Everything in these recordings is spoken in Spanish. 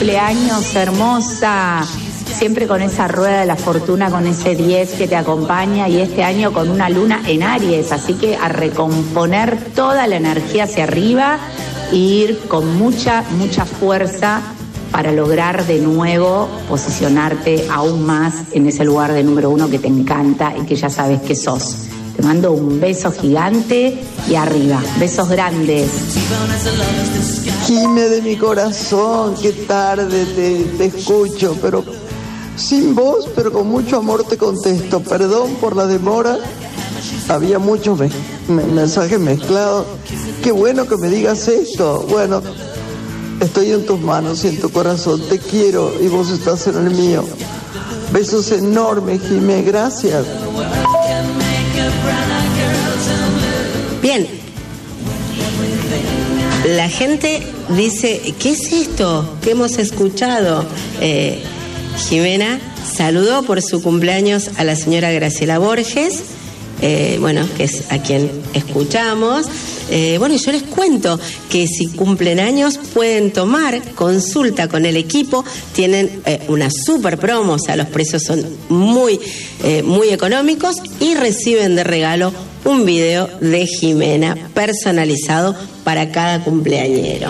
cumpleaños, hermosa. Siempre con esa rueda de la fortuna, con ese 10 que te acompaña, y este año con una luna en Aries, así que a recomponer toda la energía hacia arriba e ir con mucha fuerza para lograr de nuevo posicionarte aún más en ese lugar de número 1 que te encanta y que ya sabes que sos. Te mando un beso gigante y arriba, besos grandes. Jime de mi corazón, qué tarde te escucho, pero sin voz, pero con mucho amor te contesto. Perdón por la demora, había muchos mensajes mezclados. Qué bueno que me digas esto. Bueno, estoy en tus manos y en tu corazón, te quiero y vos estás en el mío. Besos enormes, Jime, gracias. Bien, la gente dice, ¿qué es esto que hemos escuchado? Jimena saludó por su cumpleaños a la señora Graciela Borges, que es a quien escuchamos. Y yo les cuento que si cumplen años pueden tomar consulta con el equipo, tienen una super promo, o sea, los precios son muy económicos, y reciben de regalo un video de Jimena personalizado para cada cumpleañero.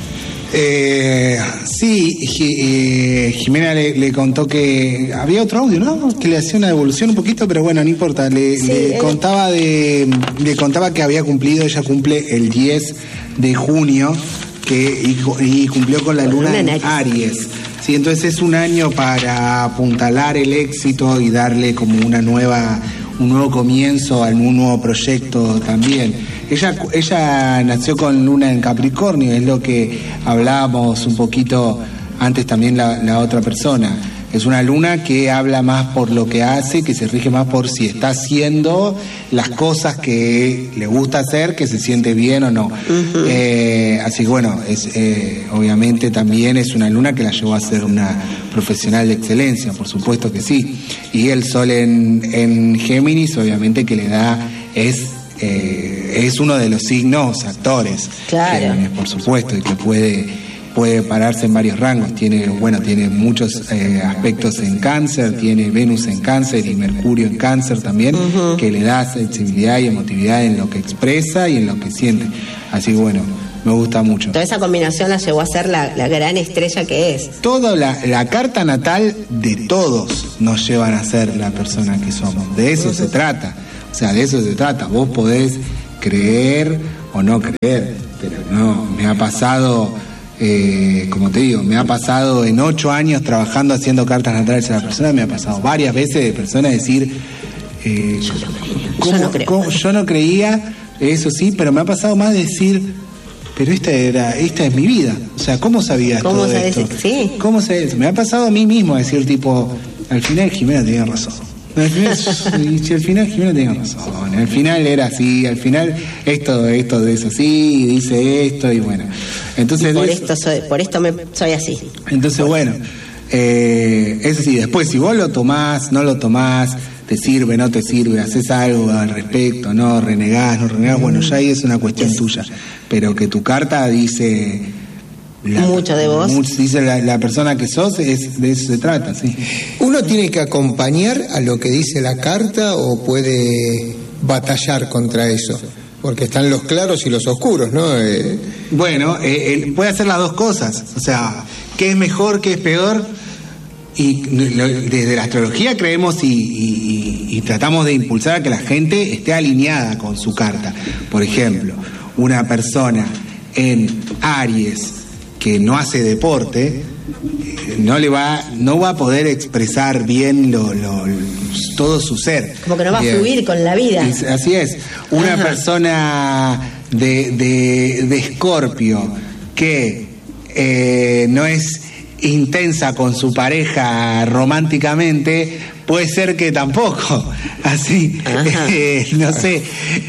Jimena le contó que había otro audio, ¿no? Que le hacía una devolución un poquito, pero bueno, no importa. Le contaba que había cumplido, ella cumple el 10 de junio y cumplió con la luna en Aries. Sí, entonces es un año para apuntalar el éxito y darle como un nuevo comienzo a un nuevo proyecto también. Ella nació con luna en Capricornio, es lo que hablábamos un poquito antes también la otra persona. Es una luna que habla más por lo que hace, que se rige más por si está haciendo las cosas que le gusta hacer, que se siente bien o no. Así que obviamente también es una luna que la llevó a ser una profesional de excelencia, por supuesto que sí. Y el sol en Géminis, obviamente que le da, es uno de los signos actores. Claro. Géminis, por supuesto, y que puede pararse en varios rangos. Tiene muchos aspectos en Cáncer, tiene Venus en Cáncer y Mercurio en Cáncer también, que le da sensibilidad y emotividad en lo que expresa y en lo que siente. Así que me gusta mucho. Toda esa combinación la llevó a ser la gran estrella que es. Toda la carta natal de todos nos llevan a ser la persona que somos. De eso se trata. O sea, de eso se trata. Vos podés creer o no creer, pero no, me ha pasado... como te digo, me ha pasado en 8 años trabajando haciendo cartas natales a la persona, me ha pasado varias veces de personas decir yo no creía, eso sí, pero me ha pasado más de decir, pero esta es mi vida, o sea, ¿cómo sabías todo esto? Sí. ¿Cómo sabes? Me ha pasado a mí mismo decir tipo, al final Jimena tenía razón. Al final Jimena tenía razón, al final era así, al final esto es así, dice esto y bueno. Entonces, por esto soy así. Entonces, eso sí, después si vos lo tomás, no lo tomás, te sirve, no te sirve, haces algo al respecto, no renegás, ya ahí es una cuestión tuya. Pero que tu carta dice... mucho de vos. Dice la persona que sos, de eso se trata, sí. ¿Uno tiene que acompañar a lo que dice la carta o puede batallar contra eso? Porque están los claros y los oscuros, ¿no? Puede hacer las dos cosas. O sea, ¿qué es mejor, qué es peor? Y desde la astrología creemos y tratamos de impulsar a que la gente esté alineada con su carta. Por ejemplo, una persona en Aries que no hace deporte, no va a poder expresar bien todo su ser. Como que no va a fluir con la vida. Así es. Una persona de Escorpio que no es intensa con su pareja románticamente, puede ser que tampoco. Así, no sé.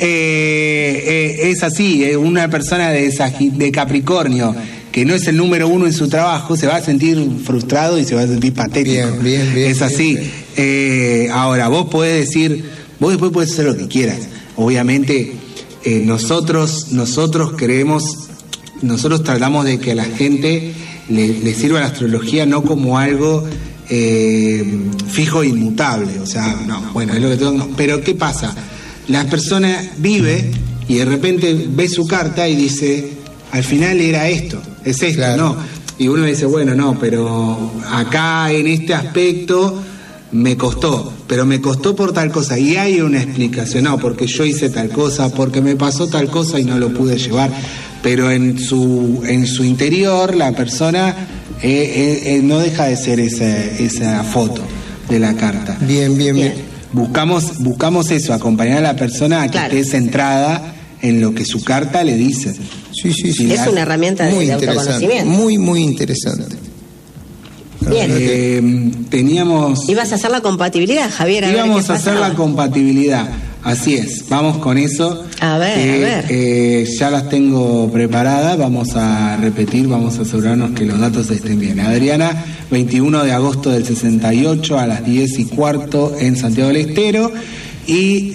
Es así. Una persona de Capricornio que no es el número 1 en su trabajo, se va a sentir frustrado y se va a sentir patético. Bien, es así. Ahora, vos después podés hacer lo que quieras. Obviamente, nosotros tratamos de que la gente le sirve a la astrología no como algo fijo e inmutable, o sea, no, bueno, es lo que tengo, no. Pero ¿qué pasa? La persona vive y de repente ve su carta y dice, al final era esto, es esto, claro. No. Y uno dice, bueno, no, pero acá en este aspecto me costó, pero me costó por tal cosa, y hay una explicación, no, porque yo hice tal cosa, porque me pasó tal cosa y no lo pude llevar, pero en su interior la persona no deja de ser esa foto de la carta. Bien. Buscamos eso, acompañar a la persona a que esté centrada en lo que su carta le dice. Sí. Es una herramienta de autoconocimiento. Muy interesante. Bien. Ibas a hacer la compatibilidad, Javier. Íbamos a hacer la compatibilidad. Así es, vamos con eso. A ver. Ya las tengo preparadas, vamos a repetir, vamos a asegurarnos que los datos estén bien. Adriana, 21 de agosto del 68 a las 10:15 en Santiago del Estero. Y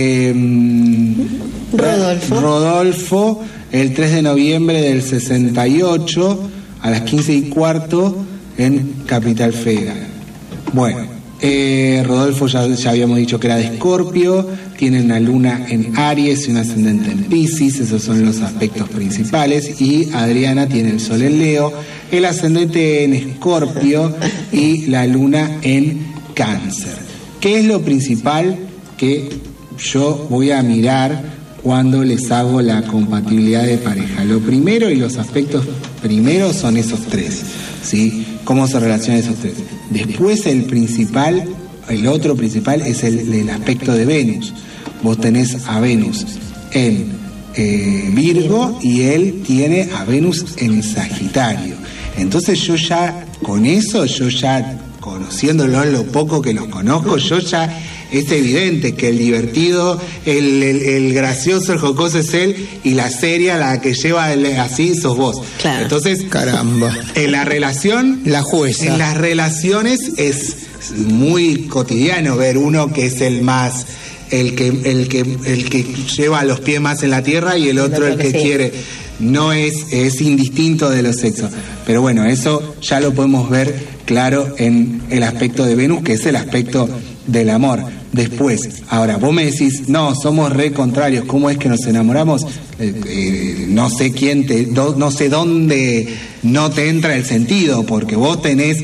Rodolfo, el 3 de noviembre del 68 a las 15:15 en Capital Federal. Bueno. Rodolfo ya habíamos dicho que era de Escorpio, tiene una luna en Aries y un ascendente en Piscis, esos son los aspectos principales, y Adriana tiene el sol en Leo, el ascendente en Escorpio y la luna en Cáncer. ¿Qué es lo principal que yo voy a mirar cuando les hago la compatibilidad de pareja? Lo primero y los aspectos primeros son esos tres, ¿sí? ¿Cómo se relacionan esos tres? Después el otro principal es el aspecto de Venus. Vos tenés a Venus en Virgo y él tiene a Venus en Sagitario. Entonces yo ya, con eso, conociéndolo lo poco que los conozco, es evidente que el divertido, el gracioso, el jocoso es él, y la seria, la que lleva así, sos vos. Claro. Entonces, caramba. En la relación, la jueza. En las relaciones es muy cotidiano ver uno que es el más, el que lleva los pies más en la tierra y el otro el que quiere. No es indistinto de los sexos. Pero bueno, eso ya lo podemos ver claro en el aspecto de Venus, que es el aspecto del amor. Después, ahora, vos me decís, no, somos re contrarios, ¿cómo es que nos enamoramos? No sé dónde no te entra el sentido, porque vos tenés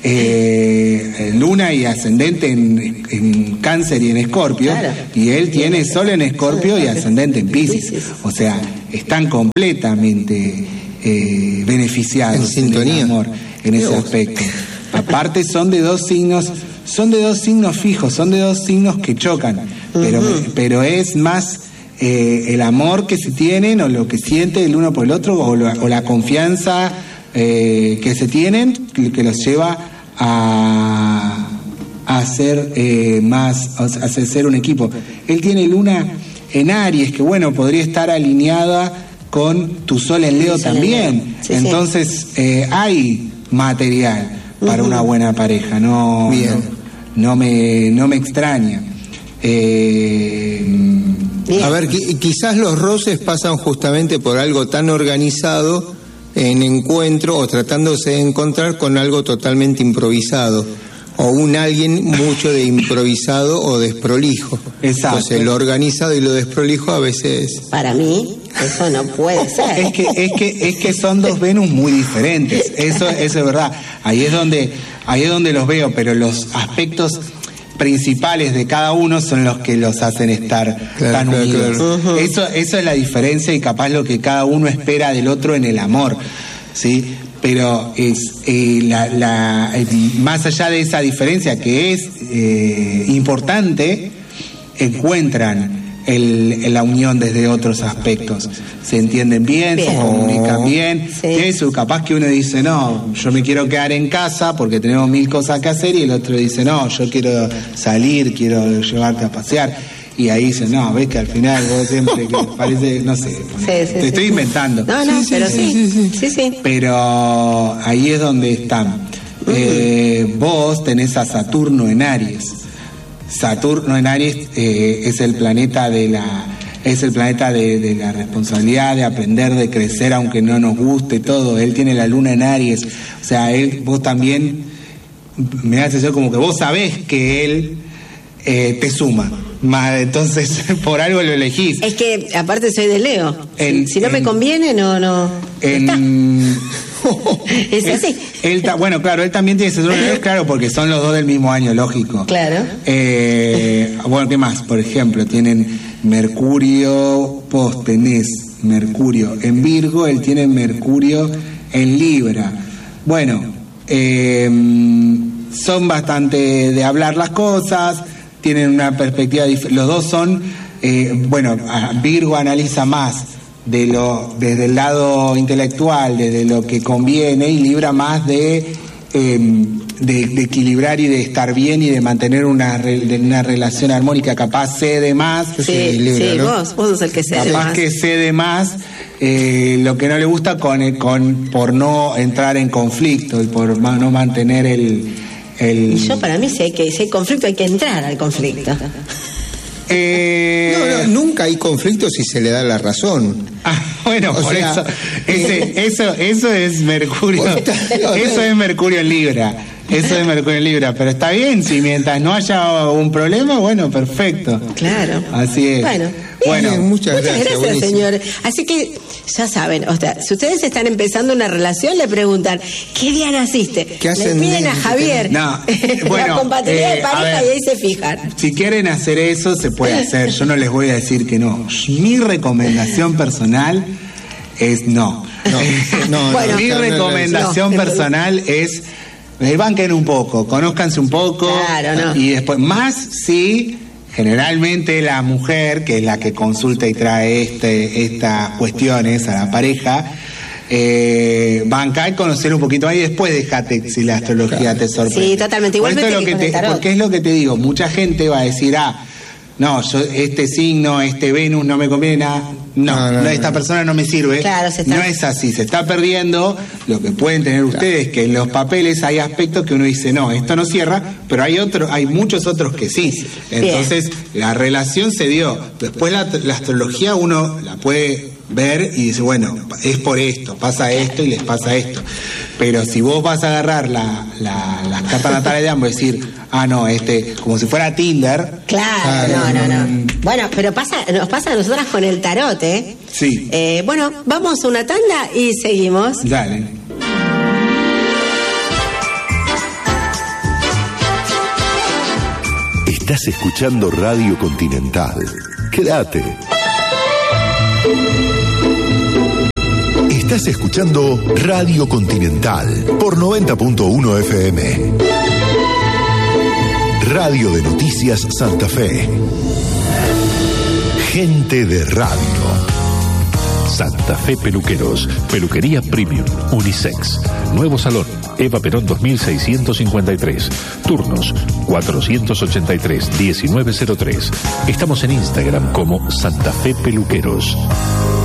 luna y ascendente en Cáncer y en Escorpio, claro. Y él tiene sol en Escorpio y ascendente en Piscis. O sea, están completamente beneficiados en sintonía, en el amor, en ese aspecto. Aparte son de dos signos fijos, son de dos signos que chocan, pero es más el amor que se tienen o lo que siente el uno por el otro o la confianza que se tienen que los lleva a ser ser un equipo. Él tiene luna en Aries, que bueno, podría estar alineada con tu sol en Leo también. Sí, entonces hay material para una buena pareja, no me extraña. A ver, quizás los roces pasan justamente por algo tan organizado en encuentro o tratándose de encontrar con algo totalmente improvisado o alguien mucho de improvisado o desprolijo. Exacto. Entonces lo organizado y lo desprolijo a veces... Para mí eso no puede ser. Es que son dos Venus muy diferentes, eso es verdad. Ahí es donde los veo, pero los aspectos principales de cada uno son los que los hacen estar tan unidos. Claro. Eso es la diferencia y capaz lo que cada uno espera del otro en el amor, ¿sí? Pero es más allá de esa diferencia que es importante, encuentran la unión desde otros aspectos. Se entienden bien. Se comunican bien. Sí. Eso, capaz que uno dice, no, yo me quiero quedar en casa porque tenemos 1000 cosas que hacer, y el otro dice, no, yo quiero salir, quiero llevarte a pasear. Y ahí dice, no, ves que al final vos siempre que parece, no sé, te estoy inventando. No, pero sí. Pero ahí es donde están. Vos tenés a Saturno en Aries. Saturno en Aries es el planeta de es el planeta de la responsabilidad, de aprender, de crecer, aunque no nos guste todo. Él tiene la luna en Aries, o sea, vos también me hace ser como que vos sabés que él te suma. Entonces, por algo lo elegís. Es que, aparte, soy de Leo. Si no me conviene, no. Es así. Bueno, claro, él también tiene ese Leo, claro, porque son los dos del mismo año, lógico. Claro. Bueno, ¿qué más? Por ejemplo, tienen Mercurio, vos tenés Mercurio en Virgo, él tiene Mercurio en Libra. Bueno, son bastante de hablar las cosas, tienen una perspectiva diferente. Los dos son, Virgo analiza más desde el lado intelectual, desde lo que conviene, y Libra más de equilibrar y de estar bien y de mantener una relación armónica. Capaz cede más. Sí, Libra, ¿no? vos sos el que cede capaz más. Que cede más, lo que no le gusta por no entrar en conflicto y por no mantener el... Y yo, para mí, si hay conflicto, hay que entrar al conflicto. No, nunca hay conflicto si se le da la razón. Bueno, por eso es Mercurio. Eso es Mercurio en Libra. Eso es Mercurio en Libra. Pero está bien, si mientras no haya un problema, bueno, perfecto. Claro. Así es. Bueno, muchas gracias, señor. Así que ya saben, si ustedes están empezando una relación, le preguntan, ¿qué día naciste? ¿Qué hacen? Le piden a Javier la compatibilidad de pareja y ahí se fijan. Si quieren hacer eso, se puede hacer. Yo no les voy a decir que no. Mi recomendación personal es no. Mi recomendación personal es banquen un poco, conózcanse un poco. Claro, y después, más si generalmente la mujer, que es la que consulta y trae estas cuestiones a la pareja, banca y conocer un poquito más y después déjate si la astrología te sorprende. Sí, totalmente. Igualmente porque es lo que te digo, mucha gente va a decir, no, yo este signo, Venus no me conviene, no, esta persona no me sirve. Claro, no es así, se está perdiendo lo que pueden tener ustedes, que en los papeles hay aspectos que uno dice, no, esto no cierra, pero hay muchos otros que sí. Entonces, la relación se dio. Después la astrología uno la puede ver y dice, bueno, es por esto, pasa esto y les pasa esto. Pero si vos vas a agarrar las cartas natales de ambos y decir, no, como si fuera Tinder. Claro, no. Bueno, pero nos pasa a nosotras con el tarot, ¿eh? Sí. Bueno, vamos a una tanda y seguimos. Dale. Estás escuchando Radio Continental. Quédate. Estás escuchando Radio Continental por 90.1 FM. Radio de Noticias Santa Fe. Gente de radio. Santa Fe Peluqueros, peluquería premium, unisex. Nuevo salón, Eva Perón 2653. Turnos 483-1903. Estamos en Instagram como Santa Fe Peluqueros.